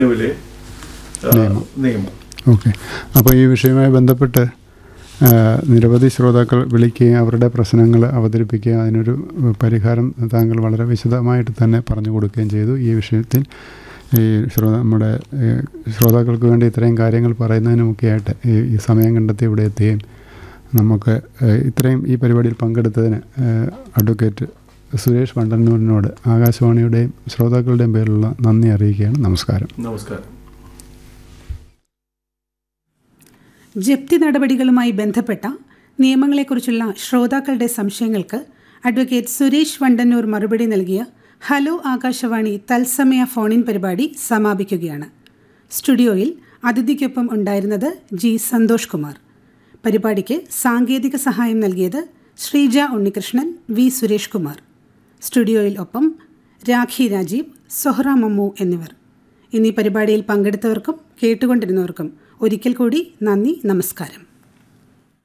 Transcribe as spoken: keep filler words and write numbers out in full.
നിയമം. ഓക്കെ. അപ്പോൾ ഈ വിഷയവുമായി ബന്ധപ്പെട്ട് നിരവധി ശ്രോതാക്കൾ വിളിക്കുകയും അവരുടെ പ്രശ്നങ്ങൾ അവതരിപ്പിക്കുകയും അതിനൊരു പരിഹാരം താങ്കൾ വളരെ വിശദമായിട്ട് തന്നെ പറഞ്ഞു കൊടുക്കുകയും ചെയ്തു. ഈ വിഷയത്തിൽ ഈ ശ്രോ നമ്മുടെ ശ്രോതാക്കൾക്ക് വേണ്ടി ഇത്രയും കാര്യങ്ങൾ പറയുന്നതിനുമൊക്കെയായിട്ട് ഈ സമയം കണ്ടെത്തി ഇവിടെ എത്തുകയും നമുക്ക് ഇത്രയും ഈ പരിപാടിയിൽ പങ്കെടുത്തതിന് അഡ്വക്കേറ്റ് സുരേഷ് വണ്ടന്നൂരിനോട് ആകാശവാണിയുടെയും ശ്രോതാക്കളുടെയും പേരിലുള്ള നന്ദി അറിയിക്കുകയാണ്. നമസ്കാരം. നമസ്കാരം. ജപ്തി നടപടികളുമായി ബന്ധപ്പെട്ട നിയമങ്ങളെക്കുറിച്ചുള്ള ശ്രോതാക്കളുടെ സംശയങ്ങൾക്ക് അഡ്വക്കേറ്റ് സുരേഷ് വണ്ടന്നൂർ മറുപടി നൽകിയ ഹലോ ആകാശവാണി തത്സമയ ഫോണിൻ പരിപാടി സമാപിക്കുകയാണ്. സ്റ്റുഡിയോയിൽ അതിഥിക്കൊപ്പം ഉണ്ടായിരുന്നത് ജി സന്തോഷ് കുമാർ. പരിപാടിക്ക് സാങ്കേതിക സഹായം നൽകിയത് ശ്രീജ ഉണ്ണികൃഷ്ണൻ, വി സുരേഷ് കുമാർ. സ്റ്റുഡിയോയിൽ ഒപ്പം രാഖി രാജീവ്, സൊഹ്റ മമ്മു എന്നിവർ. ഇന്നീ പരിപാടിയിൽ പങ്കെടുത്തവർക്കും കേട്ടുകൊണ്ടിരുന്നവർക്കും ഒരിക്കൽ കൂടി നന്ദി, നമസ്കാരം.